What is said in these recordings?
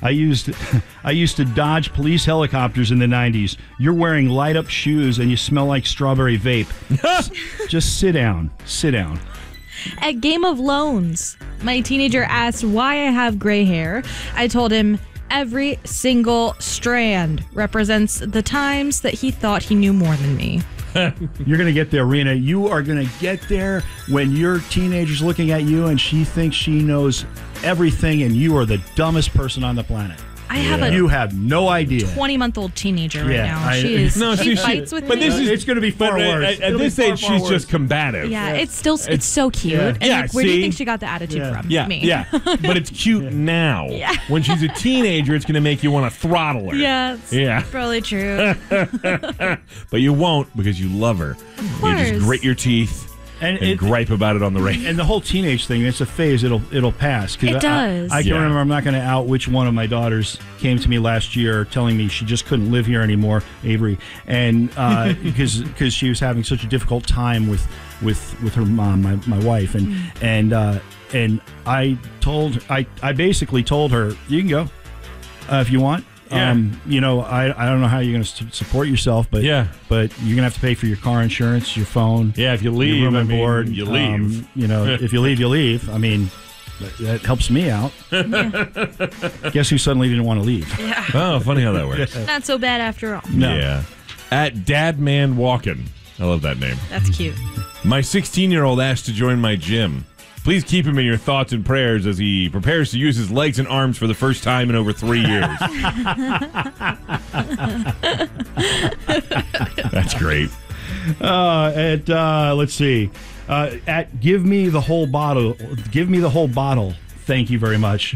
I used to dodge police helicopters in the 90s. You're wearing light-up shoes and you smell like strawberry vape. Just sit down. Sit down. At Game of Loans, my teenager asked why I have gray hair. I told him every single strand represents the times that he thought he knew more than me. You're going to get there, Rena. You are going to get there when your teenager's looking at you and she thinks she knows everything and you are the dumbest person on the planet. I have You have no idea. 20-month-old teenager right Yeah, now. She she fights with but me. this is It's going to be far worse. At this age, she's just combative. Yeah, it's so cute. Yeah. And Yeah, like, where do you see? think she got the attitude from? Yeah, Me. yeah. But it's cute now. Yeah. When she's a teenager, it's going to make you want to throttle her. Yeah, it's Yeah. probably true. But you won't because you love her. You course. just grit your teeth and gripe about it on the radio. And the whole teenage thing, it's a phase. It'll pass. 'Cause It does. I can remember, I'm not going to out which one of my daughters came to me last year telling me she just couldn't live here anymore, Avery, and because she was having such a difficult time with her mom, my wife, and I basically told her, you can go if you want. Yeah. I don't know how you're going to support yourself, but Yeah. but you're going to have to pay for your car insurance, your phone. Yeah, if you leave, your room and I mean, board, you leave. If you leave, you leave. I mean, that helps me out. Guess who suddenly didn't want to leave? Oh, funny how that works. Not so bad after all. No. Yeah. At Dadman Walkin'. I love that name. That's cute. My 16-year-old asked to join my gym. Please keep him in your thoughts and prayers as he prepares to use his legs and arms for the first time in over 3 years. That's great. Let's see. At give me the whole bottle. Give me the whole bottle. Thank you very much.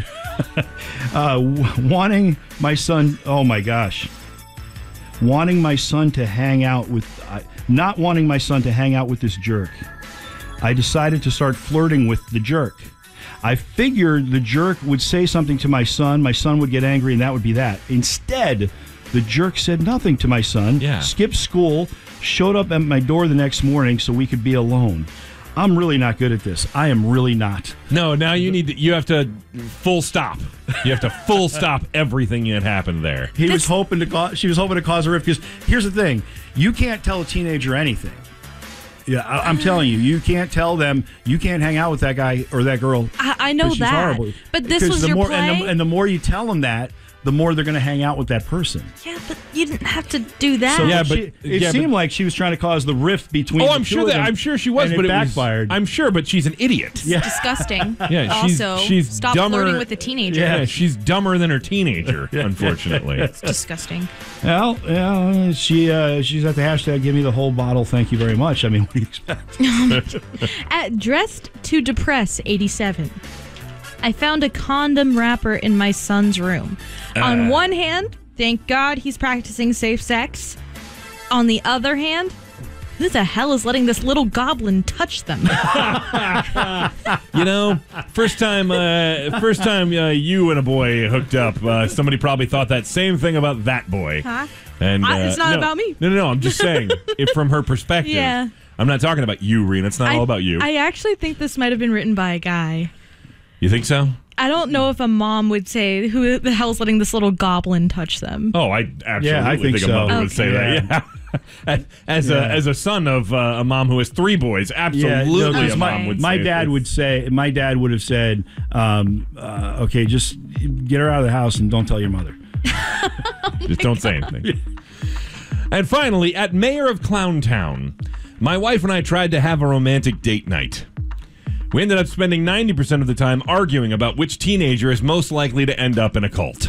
Wanting my son. Oh my gosh. Wanting my son to hang out with. Not wanting my son to hang out with this jerk. I decided to start flirting with the jerk. I figured the jerk would say something to my son would get angry, and that would be that. Instead, the jerk said nothing to my son, skipped school, showed up at my door the next morning so we could be alone. I'm really not good at this. I am really not. No, now you have to full stop. You have to full stop everything that happened there. She was hoping to cause a rift, because here's the thing. You can't tell a teenager anything. Yeah, I'm telling you, you can't tell them you can't hang out with that guy or that girl. I know she's that. horrible. But this was your play? And the more you tell them that, the more they're going to hang out with that person. Yeah, but you didn't have to do that. So it seemed like she was trying to cause the rift between. Oh, the I'm two sure of that them, I'm sure she was, and but it it backfired. I'm sure, but she's an idiot. Yeah. Disgusting. Yeah, also, she's stop dumber, flirting with the teenager. Yeah, she's dumber than her teenager, unfortunately. It's disgusting. Well, yeah, she's at the hashtag give me the whole bottle. Thank you very much. I mean, what do you expect? At Dressed to Depress 87. I found a condom wrapper in my son's room. On one hand, thank God he's practicing safe sex. On the other hand, who the hell is letting this little goblin touch them? First time you and a boy hooked up, somebody probably thought that same thing about that boy. Huh? And it's not about me. No. I'm just saying, if from her perspective. Yeah. I'm not talking about you, Rena. It's not all about you. I actually think this might have been written by a guy. You think so? I don't know if a mom would say, who the hell's letting this little goblin touch them? Oh, I absolutely I think a so. mother would say that. Yeah. As a son of a mom who has 3 boys, absolutely a mom would say my dad would have said, okay, just get her out of the house and don't tell your mother. Just don't say anything. And finally, at Mayor of Clowntown, my wife and I tried to have a romantic date night. We ended up spending 90% of the time arguing about which teenager is most likely to end up in a cult.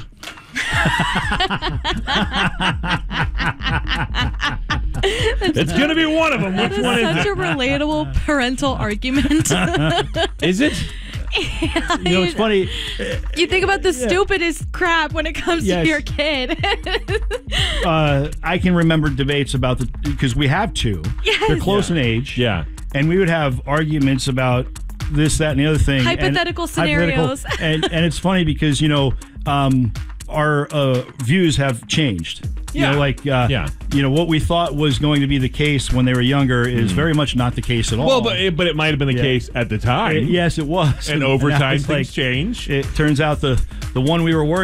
It's going to be one of them. Which one is Such it? a relatable parental argument. Is it? It's funny. You think about the stupidest crap when it comes Yes. to your kid. I can remember debates about because we have 2. Yes. They're close in age. Yeah. And we would have arguments about this, that, and the other thing. Hypothetical scenarios. And it's funny because, our views have changed. Yeah. What we thought was going to be the case when they were younger is very much not the case at all. Well, but it might have been the case at the time. Yes, it was. And over now time, it's things change. It turns out the one we were worried